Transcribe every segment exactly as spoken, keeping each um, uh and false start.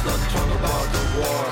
not talk about the war.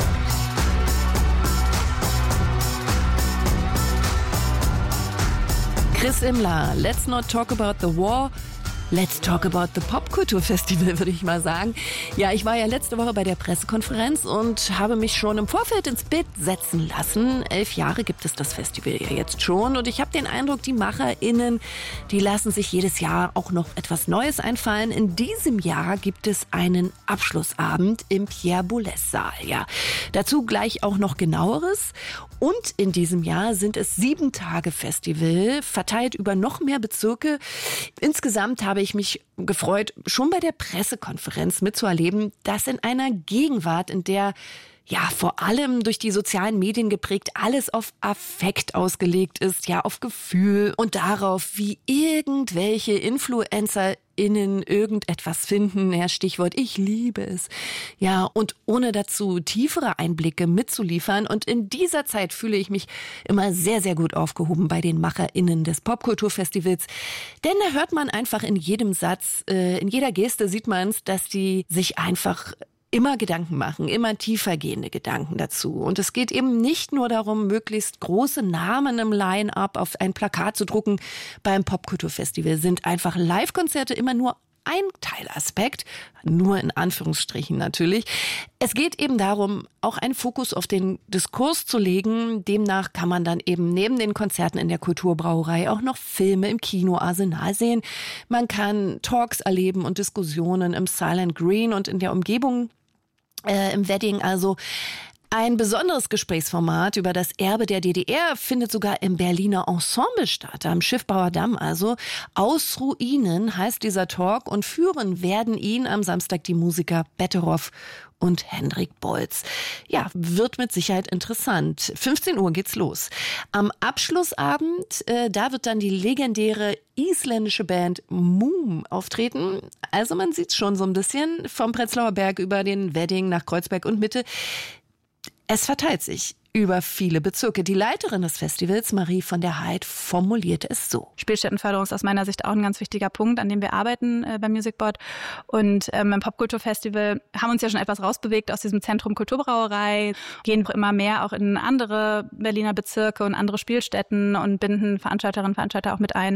Chris Imler, Let's not talk about the war. Let's talk about the Popkulturfestival, würde ich mal sagen. Ja, ich war ja letzte Woche bei der Pressekonferenz und habe mich schon im Vorfeld ins Bild setzen lassen. Elf Jahre gibt es das Festival ja jetzt schon und ich habe den Eindruck, die MacherInnen, die lassen sich jedes Jahr auch noch etwas Neues einfallen. In diesem Jahr gibt es einen Abschlussabend im Pierre Boulez-Saal. Ja, dazu gleich auch noch Genaueres. Und in diesem Jahr sind es sieben Tage Festival, verteilt über noch mehr Bezirke. Insgesamt habe ich mich gefreut, schon bei der Pressekonferenz mitzuerleben, dass in einer Gegenwart, in der ja vor allem durch die sozialen Medien geprägt alles auf Affekt ausgelegt ist, ja auf Gefühl und darauf, wie irgendwelche InfluencerInnen irgendetwas finden, ja, Stichwort ich liebe es, ja, und ohne dazu tiefere Einblicke mitzuliefern. Und in dieser Zeit fühle ich mich immer sehr, sehr gut aufgehoben bei den MacherInnen des Popkulturfestivals, denn da hört man einfach in jedem Satz, äh, in jeder Geste sieht man es, dass die sich einfach immer Gedanken machen, immer tiefergehende Gedanken dazu. Und es geht eben nicht nur darum, möglichst große Namen im Line-Up auf ein Plakat zu drucken. Beim Popkulturfestival sind einfach Live-Konzerte immer nur ein Teilaspekt, nur in Anführungsstrichen natürlich. Es geht eben darum, auch einen Fokus auf den Diskurs zu legen. Demnach kann man dann eben neben den Konzerten in der Kulturbrauerei auch noch Filme im Kinoarsenal sehen. Man kann Talks erleben und Diskussionen im Silent Green und in der Umgebung äh, im Wedding. Also ein besonderes Gesprächsformat über das Erbe der D D R findet sogar im Berliner Ensemble statt, am Schiffbauer Damm. Also aus Ruinen heißt dieser Talk und führen werden ihn am Samstag die Musiker Betteroff und Hendrik Bolz. Ja, wird mit Sicherheit interessant. fünfzehn Uhr geht's los. Am Abschlussabend, äh, da wird dann die legendäre isländische Band Moom auftreten. Also man sieht's schon so ein bisschen vom Prenzlauer Berg über den Wedding nach Kreuzberg und Mitte. Es verteilt sich über viele Bezirke. Die Leiterin des Festivals, Marie von der Heid, formulierte es so. Spielstättenförderung ist aus meiner Sicht auch ein ganz wichtiger Punkt, an dem wir arbeiten äh, beim Music Board. Und ähm, im Popkulturfestival haben uns ja schon etwas rausbewegt aus diesem Zentrum Kulturbrauerei, gehen immer mehr auch in andere Berliner Bezirke und andere Spielstätten und binden Veranstalterinnen und Veranstalter auch mit ein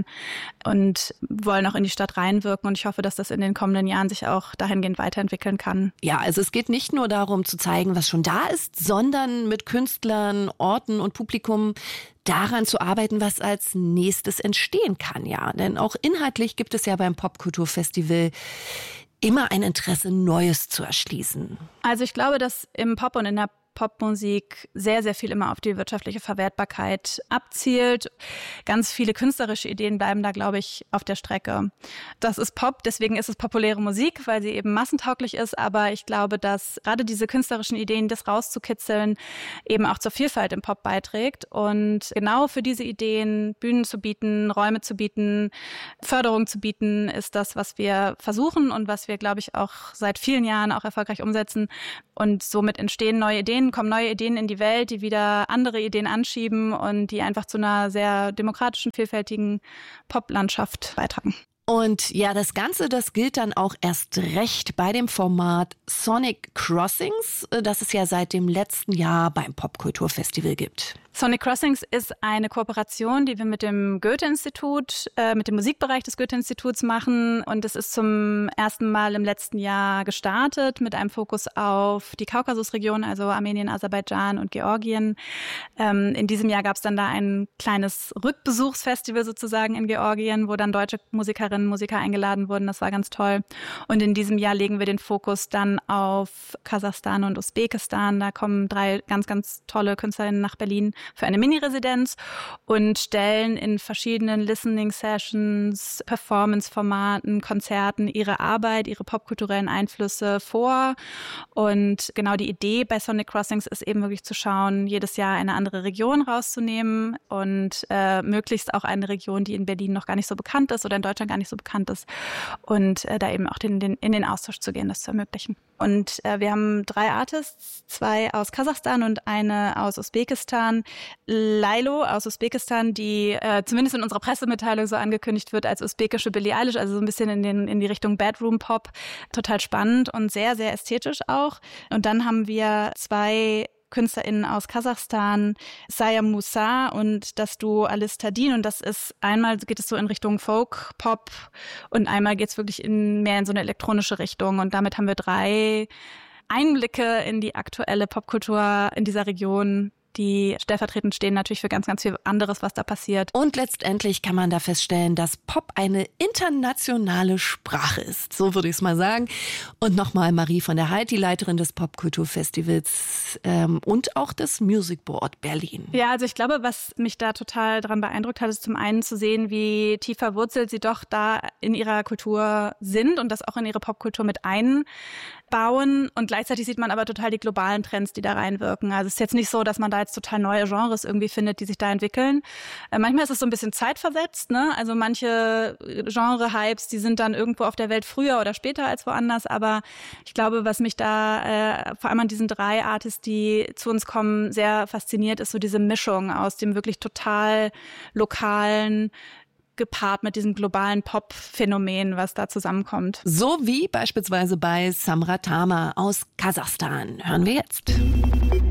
und wollen auch in die Stadt reinwirken. Und ich hoffe, dass das in den kommenden Jahren sich auch dahingehend weiterentwickeln kann. Ja, also es geht nicht nur darum zu zeigen, was schon da ist, sondern mit Künstlern, Orten und Publikum daran zu arbeiten, was als nächstes entstehen kann. Ja, denn auch inhaltlich gibt es ja beim Popkulturfestival immer ein Interesse, Neues zu erschließen. Also ich glaube, dass im Pop und in der Popmusik sehr, sehr viel immer auf die wirtschaftliche Verwertbarkeit abzielt. Ganz viele künstlerische Ideen bleiben da, glaube ich, auf der Strecke. Das ist Pop, deswegen ist es populäre Musik, weil sie eben massentauglich ist. Aber ich glaube, dass gerade diese künstlerischen Ideen, das rauszukitzeln, eben auch zur Vielfalt im Pop beiträgt. Und genau für diese Ideen Bühnen zu bieten, Räume zu bieten, Förderung zu bieten, ist das, was wir versuchen und was wir, glaube ich, auch seit vielen Jahren auch erfolgreich umsetzen. Und somit entstehen neue Ideen, kommen neue Ideen in die Welt, die wieder andere Ideen anschieben und die einfach zu einer sehr demokratischen, vielfältigen Poplandschaft beitragen. Und ja, das Ganze, das gilt dann auch erst recht bei dem Format Sonic Crossings, das es ja seit dem letzten Jahr beim Popkulturfestival gibt. Sonic Crossings ist eine Kooperation, die wir mit dem Goethe-Institut, äh, mit dem Musikbereich des Goethe-Instituts machen. Und es ist zum ersten Mal im letzten Jahr gestartet mit einem Fokus auf die Kaukasusregion, also Armenien, Aserbaidschan und Georgien. Ähm, in diesem Jahr gab es dann da ein kleines Rückbesuchsfestival sozusagen in Georgien, wo dann deutsche Musikerinnen und Musiker eingeladen wurden. Das war ganz toll. Und in diesem Jahr legen wir den Fokus dann auf Kasachstan und Usbekistan. Da kommen drei ganz, ganz tolle Künstlerinnen nach Berlin für eine Mini-Residenz und stellen in verschiedenen Listening-Sessions, Performance-Formaten, Konzerten ihre Arbeit, ihre popkulturellen Einflüsse vor. Und genau die Idee bei Sonic Crossings ist eben wirklich zu schauen, jedes Jahr eine andere Region rauszunehmen und äh, möglichst auch eine Region, die in Berlin noch gar nicht so bekannt ist oder in Deutschland gar nicht so bekannt ist und äh, da eben auch den, den, in den Austausch zu gehen, das zu ermöglichen. Und äh, wir haben drei Artists, zwei aus Kasachstan und eine aus Usbekistan. Lailo aus Usbekistan, die äh, zumindest in unserer Pressemitteilung so angekündigt wird als usbekische Billie Eilish, also so ein bisschen in, den, in die Richtung Bedroom-Pop. Total spannend und sehr, sehr ästhetisch auch. Und dann haben wir zwei KünstlerInnen aus Kasachstan, Saya Musa und das Duo Alice Tadin. Und das ist, einmal geht es so in Richtung Folk, Pop und einmal geht es wirklich in, mehr in so eine elektronische Richtung. Und damit haben wir drei Einblicke in die aktuelle Popkultur in dieser Region, die stellvertretend stehen natürlich für ganz, ganz viel anderes, was da passiert. Und letztendlich kann man da feststellen, dass Pop eine internationale Sprache ist. So würde ich es mal sagen. Und nochmal Marie von der Heid, die Leiterin des Popkulturfestivals ähm, und auch des Music Board Berlin. Ja, also ich glaube, was mich da total daran beeindruckt hat, ist zum einen zu sehen, wie tief verwurzelt sie doch da in ihrer Kultur sind und das auch in ihre Popkultur mit einbauen. Und gleichzeitig sieht man aber total die globalen Trends, die da reinwirken. Also es ist jetzt nicht so, dass man da jetzt total neue Genres irgendwie findet, die sich da entwickeln. Äh, manchmal ist es so ein bisschen zeitversetzt, ne? Also manche Genre-Hypes, die sind dann irgendwo auf der Welt früher oder später als woanders. Aber ich glaube, was mich da äh, vor allem an diesen drei Artists, die zu uns kommen, sehr fasziniert, ist so diese Mischung aus dem wirklich total lokalen, gepaart mit diesem globalen Pop-Phänomen, was da zusammenkommt. So wie beispielsweise bei Samra Tama aus Kasachstan. Hören wir jetzt.